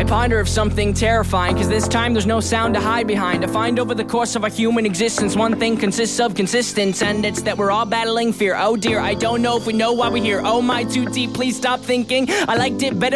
I ponder of something terrifying, cause this time there's no sound to hide behind. To find over the course of our human existence, one thing consists of consistence, and it's that we're all battling fear. Oh dear, I don't know if we know why we're here. Oh my, too deep, please stop thinking. I liked it better